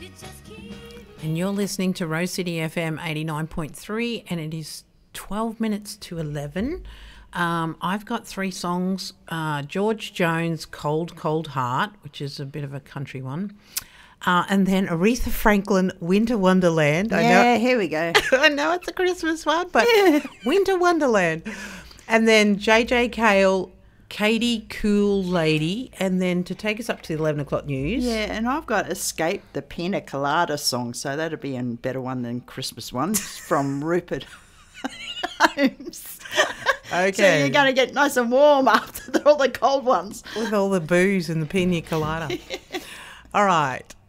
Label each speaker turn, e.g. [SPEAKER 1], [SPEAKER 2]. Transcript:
[SPEAKER 1] And you're listening to Rose City FM 89.3, and it is 12 minutes to 11. I've got three songs. George Jones' Cold, Cold Heart, which is a bit of a country one. And then Aretha Franklin, Winter Wonderland.
[SPEAKER 2] Here we go.
[SPEAKER 1] I know it's a Christmas one, but Winter Wonderland. And then JJ Cale, Katie Cool Lady. And then to take us up to the 11 o'clock news.
[SPEAKER 2] Yeah, and I've got Escape the Pina Colada song, so that'd be a better one than Christmas ones from Rupert Holmes.
[SPEAKER 1] Okay.
[SPEAKER 2] So you're going to get nice and warm after all the cold ones.
[SPEAKER 1] With all the booze and the pina colada. All right.